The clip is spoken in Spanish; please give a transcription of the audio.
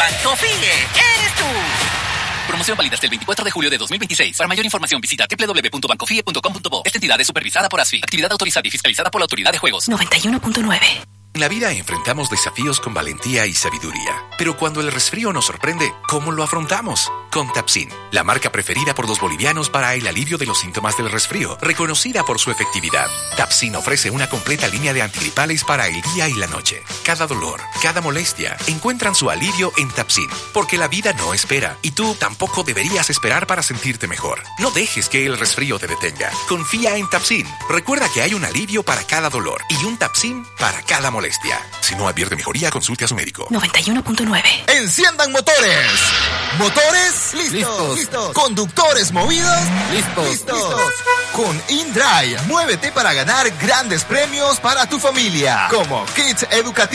Bancofie, eres tú. Promoción válida hasta el 24 de julio de 2026. Para mayor información visita www.bancofie.com.bo. Esta entidad es supervisada por ASFI. Actividad autorizada y fiscalizada por la Autoridad de Juegos. 91.9. En la vida enfrentamos desafíos con valentía y sabiduría. Pero cuando el resfrío nos sorprende, ¿cómo lo afrontamos? Con Tapsin, la marca preferida por los bolivianos para el alivio de los síntomas del resfrío, reconocida por su efectividad. Tapsin ofrece una completa línea de antigripales para el día y la noche. Cada dolor, cada molestia, encuentran su alivio en Tapsin. Porque la vida no espera, y tú tampoco deberías esperar para sentirte mejor. No dejes que el resfrío te detenga. Confía en Tapsin. Recuerda que hay un alivio para cada dolor y un Tapsin para cada molestia. Si no advierte mejoría, consulte a su médico. 91.9. ¡Enciendan motores! ¿Motores? ¡Listos! ¿Conductores movidos? ¡Listos! Con InDrive, muévete para ganar grandes premios para tu familia, como kits educativos